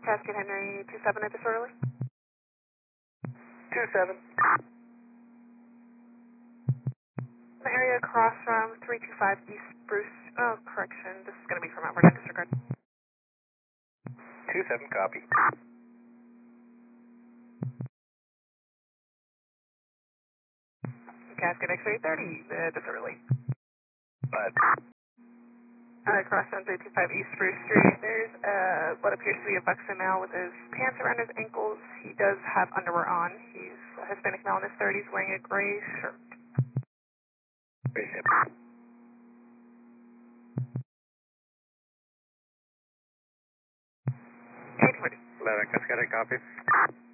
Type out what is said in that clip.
Cascade Henry 27 at disorderly. 27. The area across from 325 East Bruce. Oh, correction. This is going to be from Mount disregard. 27, copy. Cascade X-ray 30 disorderly. 5. Across from 325 East Bruce Street, there's what appears to be a buxom male with his pants around his ankles. He does have underwear on. He's a Hispanic male in his 30s wearing a gray shirt. Very simple. 11, Cascade, copy.